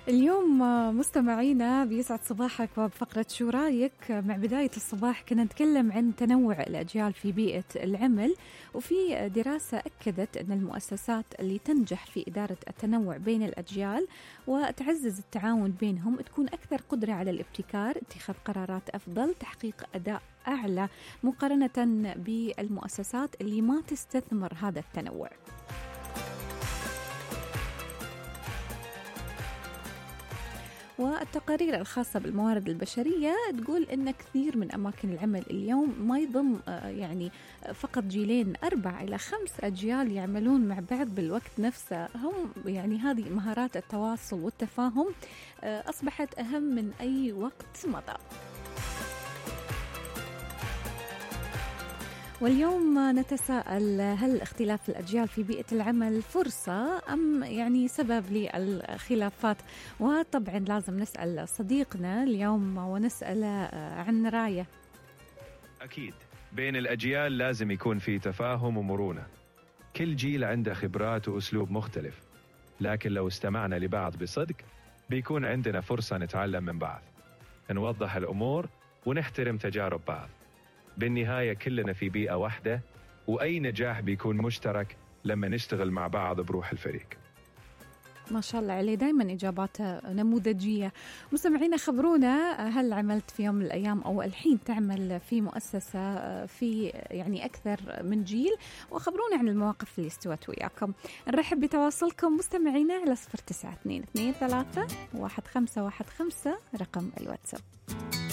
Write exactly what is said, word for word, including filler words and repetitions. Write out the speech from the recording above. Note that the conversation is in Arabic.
اليوم مستمعينا بيسعد صباحك وبفقرة شو رايك. مع بداية الصباح كنا نتكلم عن تنوع الأجيال في بيئة العمل، وفي دراسة أكدت أن المؤسسات اللي تنجح في إدارة التنوع بين الأجيال وتعزز التعاون بينهم تكون أكثر قدرة على الابتكار، اتخاذ قرارات أفضل، تحقيق أداء أعلى مقارنة بالمؤسسات اللي ما تستثمر هذا التنوع. والتقارير الخاصة بالموارد البشرية تقول أن كثير من أماكن العمل اليوم ما يضم يعني فقط جيلين، أربع إلى خمس أجيال يعملون مع بعض بالوقت نفسه. هم يعني هذه مهارات التواصل والتفاهم أصبحت أهم من أي وقت مضى. واليوم نتساءل، هل اختلاف الأجيال في بيئة العمل فرصة أم يعني سبب للخلافات؟ وطبعا لازم نسأل صديقنا اليوم ونسأل عن رأيه. أكيد بين الأجيال لازم يكون في تفاهم ومرونة، كل جيل عنده خبرات وأسلوب مختلف، لكن لو استمعنا لبعض بصدق بيكون عندنا فرصة نتعلم من بعض، نوضح الأمور ونحترم تجارب بعض. بالنهاية كلنا في بيئة واحدة، وأي نجاح بيكون مشترك لما نشتغل مع بعض بروح الفريق. ما شاء الله عليه، دايما إجابات نموذجية. مستمعينا خبرونا، هل عملت في يوم من الأيام أو الحين تعمل في مؤسسة في يعني أكثر من جيل؟ وخبرونا عن المواقف اللي استوت وياكم. نرحب بتواصلكم مستمعينا على صفر تسعة اثنين اثنين ثلاثة واحد خمسة واحد خمسة رقم الواتساب.